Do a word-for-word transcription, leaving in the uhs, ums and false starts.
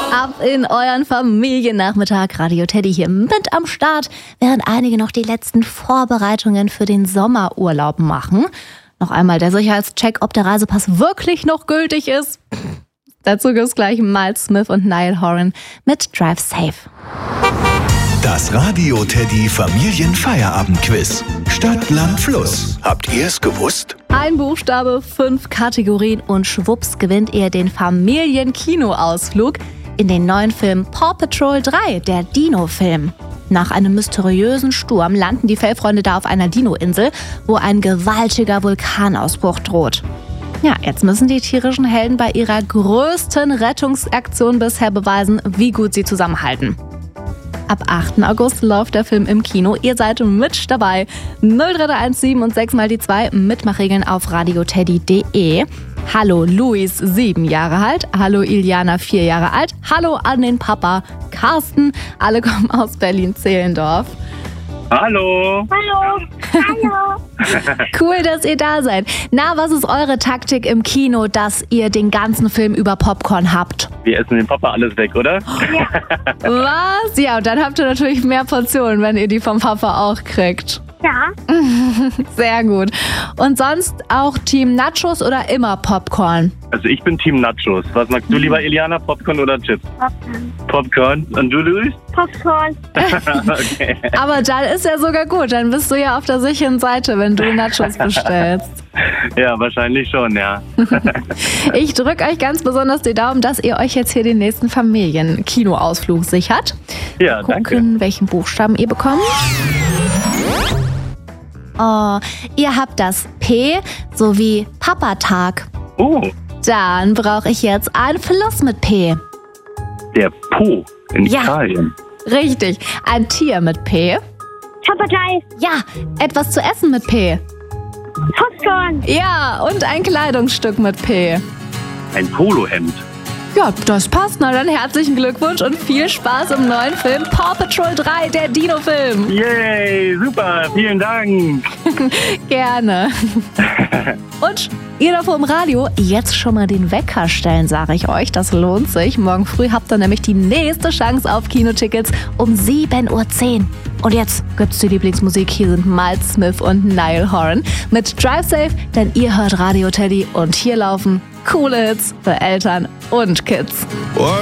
Ab in euren Familiennachmittag. Radio Teddy hier mit am Start, während einige noch die letzten Vorbereitungen für den Sommerurlaub machen. Noch einmal der Sicherheitscheck, ob der Reisepass wirklich noch gültig ist. Dazu gibt's gleich Miles Smith und Niall Horan mit Drive Safe. Das Radio Teddy Familienfeierabendquiz. Stadt, Land, Fluss. Habt ihr es gewusst? Ein Buchstabe, fünf Kategorien und schwupps gewinnt ihr den Familienkinoausflug in den neuen Film Paw Patrol drei, der Dino-Film. Nach einem mysteriösen Sturm landen die Fellfreunde da auf einer Dino-Insel, wo ein gewaltiger Vulkanausbruch droht. Ja, jetzt müssen die tierischen Helden bei ihrer größten Rettungsaktion bisher beweisen, wie gut sie zusammenhalten. Ab achten August läuft der Film im Kino. Ihr seid mit dabei. null drei eins sieben und sechs mal die zwei. Mitmachregeln auf radioteddy punkt de. Hallo Luis, sieben Jahre alt. Hallo Iliana, vier Jahre alt. Hallo an den Papa Carsten. Alle kommen aus Berlin-Zehlendorf. Hallo. Hallo. Hallo. Cool, dass ihr da seid. Na, was ist eure Taktik im Kino, dass ihr den ganzen Film über Popcorn habt? Wir essen den Papa alles weg, oder? Was? Ja, und dann habt ihr natürlich mehr Portionen, wenn ihr die vom Papa auch kriegt. Ja. Sehr gut. Und sonst auch Team Nachos oder immer Popcorn? Also ich bin Team Nachos. Was magst du lieber, Iliana? Popcorn oder Chips? Popcorn. Popcorn. Und du, Luis? Popcorn. Okay. Aber dann ist ja sogar gut. Dann bist du ja auf der sicheren Seite, wenn du Nachos bestellst. Ja, wahrscheinlich schon, ja. Ich drücke euch ganz besonders die Daumen, dass ihr euch jetzt hier den nächsten Familien-Kinoausflug sichert. Ja, Gucken, danke. welchen Buchstaben ihr bekommt. Oh, ihr habt das P sowie Papatag. Oh, Dann brauche ich jetzt ein Fluss mit P. der Po in Ja. Italien. Richtig. Ein Tier mit P. Papagei. Ja, etwas zu essen mit P. Popcorn. Ja, und ein Kleidungsstück mit P. Ein Polohemd. Ja, das passt. Na dann herzlichen Glückwunsch und viel Spaß im neuen Film Paw Patrol drei, der Dino-Film. Yay, super, vielen Dank. Gerne. Und ihr da vor dem Radio, jetzt schon mal den Wecker stellen, sage ich euch. Das lohnt sich. Morgen früh habt ihr nämlich die nächste Chance auf Kinotickets um sieben Uhr zehn. Und jetzt gibt's die Lieblingsmusik. Hier sind Miles Smith und Niall Horan mit Drive Safe, denn ihr hört Radio Teddy und hier laufen coole Hits für Eltern und Kids.